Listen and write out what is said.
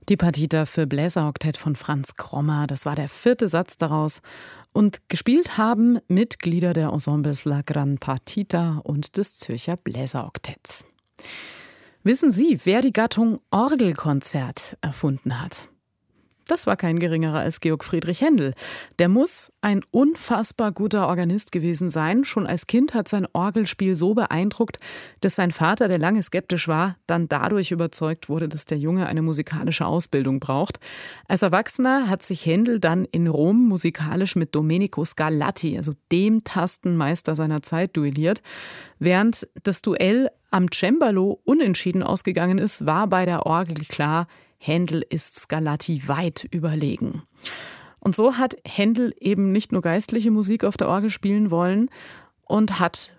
Die Partita für Bläseroktett von Franz Krommer, das war der 4. Satz daraus. Und gespielt haben Mitglieder der Ensembles La Gran Partita und des Zürcher Bläseroktetts. Wissen Sie, wer die Gattung Orgelkonzert erfunden hat? Das war kein geringerer als Georg Friedrich Händel. Der muss ein unfassbar guter Organist gewesen sein. Schon als Kind hat sein Orgelspiel so beeindruckt, dass sein Vater, der lange skeptisch war, dann dadurch überzeugt wurde, dass der Junge eine musikalische Ausbildung braucht. Als Erwachsener hat sich Händel dann in Rom musikalisch mit Domenico Scarlatti, also dem Tastenmeister seiner Zeit, duelliert. Während das Duell am Cembalo unentschieden ausgegangen ist, war bei der Orgel klar, Händel ist Scarlatti weit überlegen. Und so hat Händel eben nicht nur geistliche Musik auf der Orgel spielen wollen und hat